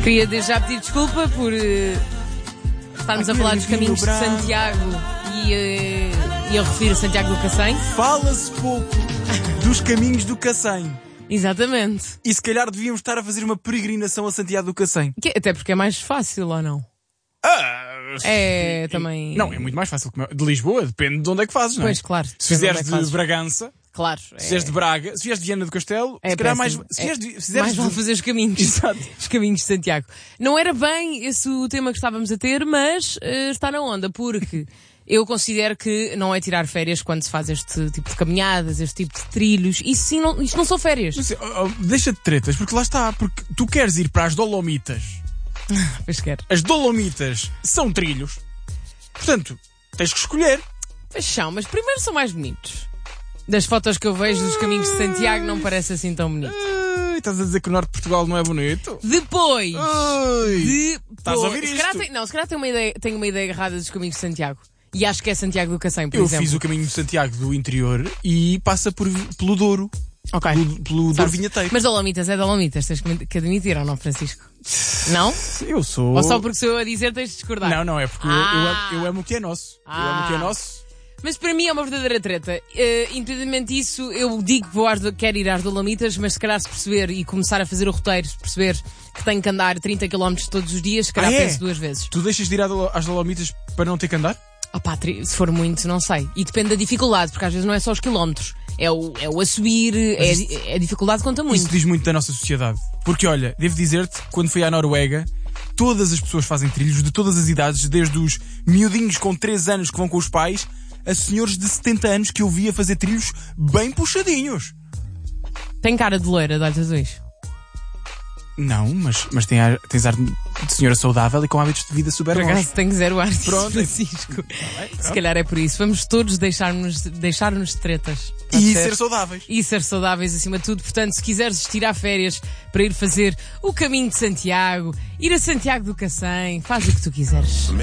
Queria desde já pedir desculpa por estarmos a falar dos caminhos de Santiago e a referir a Santiago do Cacém. Fala-se pouco dos caminhos do Cacém. Exatamente. E se calhar devíamos estar a fazer uma peregrinação a Santiago do Cacém. Até porque é mais fácil, ou não? Também... Não, é muito mais fácil. De Lisboa, depende de onde é que fazes, não é? Pois, claro. Se fizeres de Bragança... Claro. Se fizeres de Braga, se fizeres de Viana do Castelo, se calhar mais... Mais vão fazer os caminhos. Exato. Os caminhos de Santiago. Não era bem esse o tema que estávamos a ter, mas está na onda, porque eu considero que não é tirar férias quando se faz este tipo de caminhadas, este tipo de trilhos. Isto não são férias. Deixa de tretas, porque lá está. Porque tu queres ir para as Dolomitas. Pois quero. As Dolomitas são trilhos. Portanto, tens que escolher. Pois são, mas primeiro são mais bonitos. Das fotos que eu vejo dos caminhos de Santiago não parece assim tão bonito. Estás a dizer que o norte de Portugal não é bonito? Depois. Estás a ouvir isto? Se calhar tenho uma ideia errada dos caminhos de Santiago. E acho que é Santiago do Cacém, por exemplo. Eu fiz o caminho de Santiago do interior e passa pelo Douro. Ok. Pelo Douro Vinheteiro. Mas Dolomitas é Dolomitas, tens que admitir, ou não, Francisco? Não? Eu sou... Ou só porque sou eu a dizer tens de discordar? Não, é porque eu amo o que é nosso. Eu amo o que é nosso. Mas para mim é uma verdadeira treta. Independentemente disso, eu digo que quero ir às Dolomitas, mas se calhar se perceber e começar a fazer o roteiro, se perceber que tenho que andar 30 km todos os dias, se calhar penso duas vezes. Tu deixas de ir às Dolomitas para não ter que andar? Se for muito, não sei. E depende da dificuldade, porque às vezes não é só os quilómetros. É o a subir, a dificuldade conta muito. Isso diz muito da nossa sociedade. Porque olha, devo dizer-te, quando fui à Noruega, todas as pessoas fazem trilhos de todas as idades, desde os miudinhos com 3 anos que vão com os pais, a senhores de 70 anos que eu vi a fazer trilhos bem puxadinhos. Tem cara de loira de olhos azuis? Não, mas tens ar de senhora saudável e com hábitos de vida super bons. Por acaso tenho zero ar disso, Pronto. Francisco. Pronto. Se calhar é por isso. Vamos todos deixar-nos de tretas. E ser saudáveis. E ser saudáveis acima de tudo. Portanto, se quiseres tirar férias para ir fazer o caminho de Santiago, ir a Santiago do Cacém, faz o que tu quiseres.